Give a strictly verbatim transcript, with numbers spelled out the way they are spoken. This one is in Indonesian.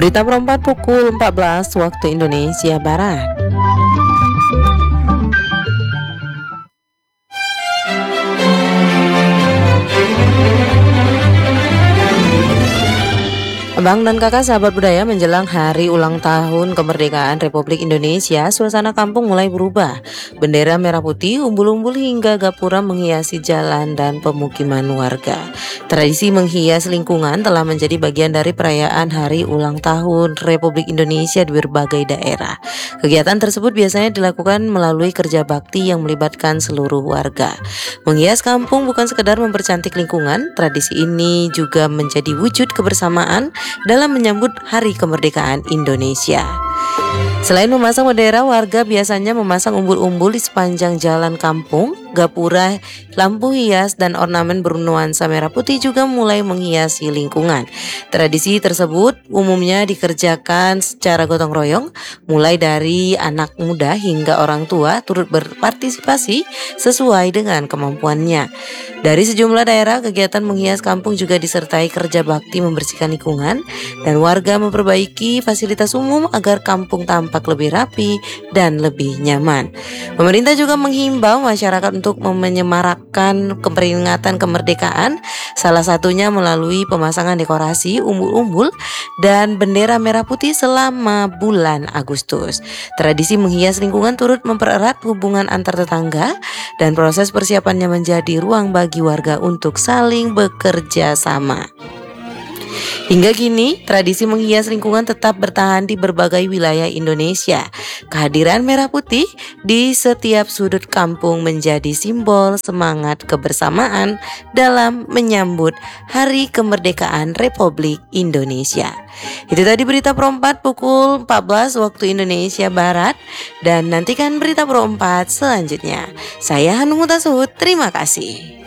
Berita perempat pukul empat belas waktu Indonesia Barat. Abang dan kakak sahabat budaya, menjelang hari ulang tahun kemerdekaan Republik Indonesia, suasana kampung mulai berubah. Bendera merah putih, umbul-umbul hingga gapura menghiasi jalan dan pemukiman warga. Tradisi menghias lingkungan telah menjadi bagian dari perayaan hari ulang tahun Republik Indonesia di berbagai daerah. Kegiatan tersebut biasanya dilakukan melalui kerja bakti yang melibatkan seluruh warga. Menghias kampung bukan sekedar mempercantik lingkungan, tradisi ini juga menjadi wujud kebersamaan dalam menyambut Hari Kemerdekaan Indonesia. Selain memasang bendera, warga biasanya memasang umbul-umbul di sepanjang jalan kampung, gapura, lampu hias, dan ornamen bernuansa merah putih juga mulai menghiasi lingkungan. Tradisi tersebut umumnya dikerjakan secara gotong royong, mulai dari anak muda hingga orang tua turut berpartisipasi sesuai dengan kemampuannya. Dari sejumlah daerah, kegiatan menghias kampung juga disertai kerja bakti membersihkan lingkungan dan warga memperbaiki fasilitas umum agar kampung tampak lebih rapi dan lebih nyaman. Pemerintah juga menghimbau masyarakat untuk menyemarakkan peringatan kemerdekaan, salah satunya melalui pemasangan dekorasi umbul-umbul dan bendera merah putih selama bulan Agustus. Tradisi menghias lingkungan turut mempererat hubungan antar tetangga dan proses persiapannya menjadi ruang bagi warga untuk saling bekerja sama. Hingga kini, tradisi menghias lingkungan tetap bertahan di berbagai wilayah Indonesia. Kehadiran merah putih di setiap sudut kampung menjadi simbol semangat kebersamaan dalam menyambut Hari Kemerdekaan Republik Indonesia. Itu tadi berita perempat pukul empat belas waktu Indonesia Barat, dan nantikan berita perempat selanjutnya. Saya Hanung Mutasud, terima kasih.